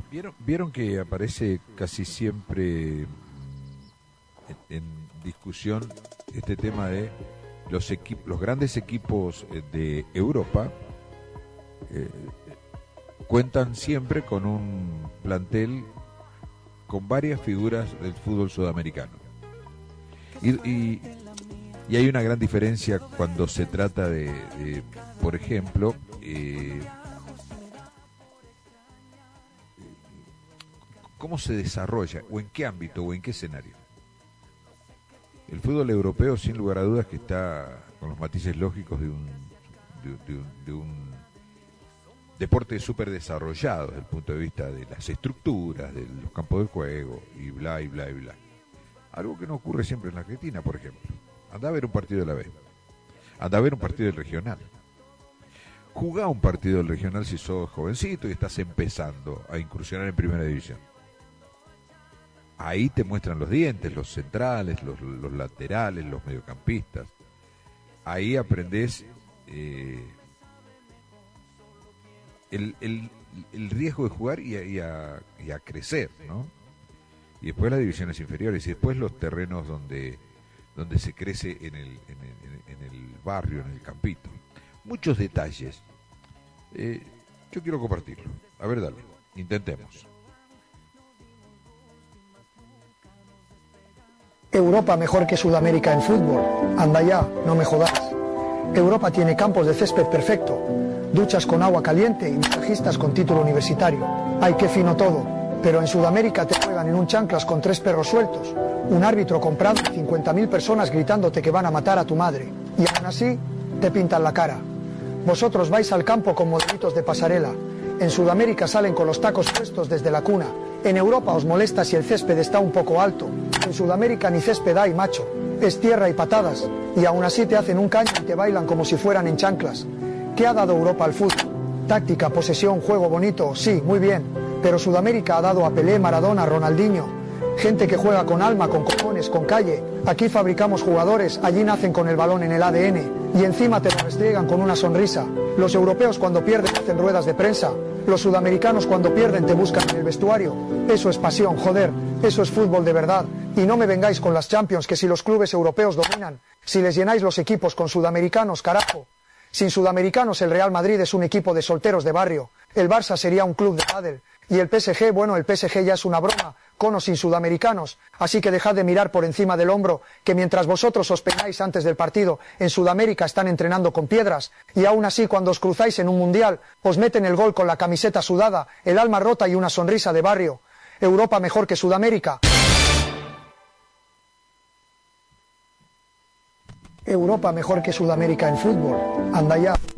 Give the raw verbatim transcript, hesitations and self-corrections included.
¿Vieron, vieron que aparece casi siempre en, en discusión este tema de los equipos, los grandes equipos de Europa eh, cuentan siempre con un plantel con varias figuras del fútbol sudamericano? Y, y, y hay una gran diferencia cuando se trata de, de por ejemplo, eh, cómo se desarrolla, o en qué ámbito, o en qué escenario. El fútbol europeo, sin lugar a dudas, que está con los matices lógicos de un, de, de un, de un deporte súper desarrollado desde el punto de vista de las estructuras, de los campos de juego, y bla, y bla, y bla. Algo que no ocurre siempre en la Argentina, por ejemplo. Anda a ver un partido de la B. Anda a ver un partido del regional. Jugá un partido del regional si sos jovencito y estás empezando a incursionar en primera división. Ahí te muestran los dientes, los centrales, los, los laterales, los mediocampistas. Ahí aprendés eh, el, el, el riesgo de jugar y a, y, a, y a crecer, ¿no? Y después las divisiones inferiores, y después los terrenos donde, donde se crece en el, en, el, en el barrio, en el campito. Muchos detalles. Eh, yo quiero compartirlo. A ver, dale, intentemos. Europa mejor que Sudamérica en fútbol. Anda ya, no me jodas. Europa tiene campos de césped perfecto, duchas con agua caliente y masajistas con título universitario. Ay, qué fino todo. Pero en Sudamérica te juegan en un chanclas con tres perros sueltos, un árbitro comprado y cincuenta mil personas gritándote que van a matar a tu madre. Y aún así, te pintan la cara. Vosotros vais al campo con modelitos de pasarela. En Sudamérica salen con los tacos puestos desde la cuna. En Europa os molesta si el césped está un poco alto. En Sudamérica ni césped hay, macho. Es tierra y patadas. Y aún así te hacen un caño y te bailan como si fueran en chanclas. ¿Qué ha dado Europa al fútbol? Táctica, posesión, juego bonito, sí, muy bien. Pero Sudamérica ha dado a Pelé, Maradona, Ronaldinho. Gente que juega con alma, con cojones, con calle. Aquí fabricamos jugadores, allí nacen con el balón en el A D N. Y encima te lo restriegan con una sonrisa. Los europeos cuando pierden hacen ruedas de prensa. Los sudamericanos cuando pierden te buscan en el vestuario. Eso es pasión, joder. Eso es fútbol de verdad. Y no me vengáis con las Champions, que si los clubes europeos dominan, si les llenáis los equipos con sudamericanos, carajo. Sin sudamericanos el Real Madrid es un equipo de solteros de barrio. El Barça sería un club de pádel. Y el P S G, bueno, el P S G ya es una broma, con o sin sudamericanos. Así que dejad de mirar por encima del hombro, que mientras vosotros os peináis antes del partido, en Sudamérica están entrenando con piedras. Y aún así, cuando os cruzáis en un mundial, os meten el gol con la camiseta sudada, el alma rota y una sonrisa de barrio. Europa mejor que Sudamérica. Europa mejor que Sudamérica en fútbol. Anda ya.